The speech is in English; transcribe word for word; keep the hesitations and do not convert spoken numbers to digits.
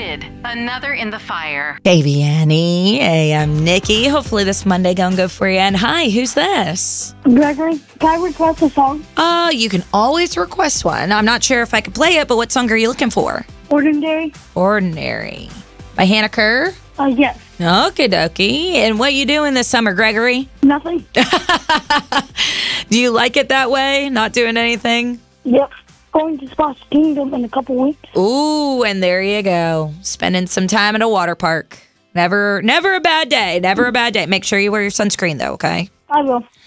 Kid, another in the fire. K V N E. Hey, I'm Nikki. Hopefully this Monday gonna go for you. And hi, who's this? Gregory, can I request a song? Uh, you can always request one. I'm not sure if I can play it, but what song are you looking for? Ordinary? Ordinary. By Hannah Kerr? Uh, yes. Okie dokie. And what you doing this summer, Gregory? Nothing. Do you like it that way? Not doing anything? Yep. Going to Splash Kingdom in a couple weeks. Ooh, and there you go. Spending some time at a water park. Never, never a bad day. Never a bad day. Make sure you wear your sunscreen, though, okay? I will.